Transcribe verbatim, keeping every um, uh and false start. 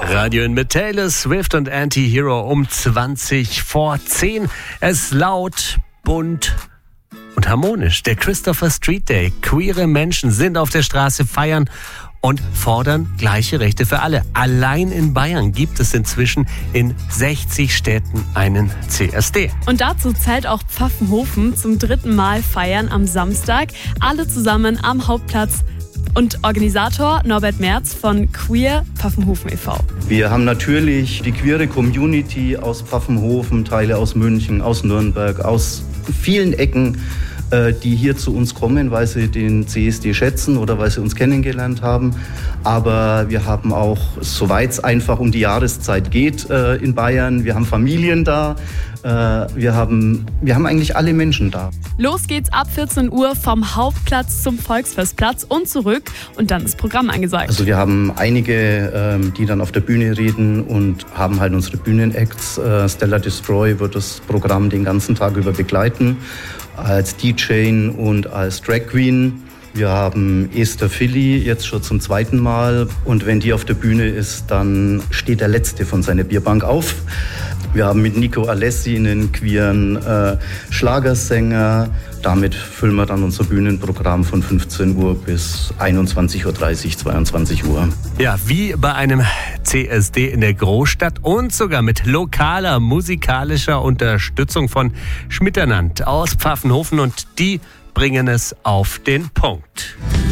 Radio in mit Taylor Swift und Anti-Hero um zwanzig vor zehn. Es ist laut, bunt und harmonisch. Der Christopher Street Day. Queere Menschen sind auf der Straße, feiern und fordern gleiche Rechte für alle. Allein in Bayern gibt es inzwischen in sechzig Städten einen C S D. Und dazu zählt auch Pfaffenhofen zum dritten Mal feiern am Samstag. Alle zusammen am Hauptplatz. Und Organisator Norbert Merz von Queer Pfaffenhofen e V Wir haben natürlich die queere Community aus Pfaffenhofen, Teile aus München, aus Nürnberg, aus vielen Ecken, die hier zu uns kommen, weil sie den C S D schätzen oder weil sie uns kennengelernt haben. Aber wir haben auch, soweit es einfach um die Jahreszeit geht, in Bayern, wir haben Familien da, wir haben, wir haben eigentlich alle Menschen da. Los geht's ab vierzehn Uhr vom Hauptplatz zum Volksfestplatz und zurück und dann ist Programm angesagt. Also wir haben einige, die dann auf der Bühne reden und haben halt unsere Bühnenacts. Stella Destroy wird das Programm den ganzen Tag über begleiten. Als D J und als Drag Queen. Wir haben Esther Philly jetzt schon zum zweiten Mal. Und wenn die auf der Bühne ist, dann steht der Letzte von seiner Bierbank auf. Wir haben mit Nico Alessi einen queeren äh, Schlagersänger. Damit füllen wir dann unser Bühnenprogramm von fünfzehn Uhr bis einundzwanzig Uhr dreißig, zweiundzwanzig Uhr. Ja, wie bei einem C S D in der Großstadt und sogar mit lokaler musikalischer Unterstützung von Schmitternant aus Pfaffenhofen und die bringen es auf den Punkt.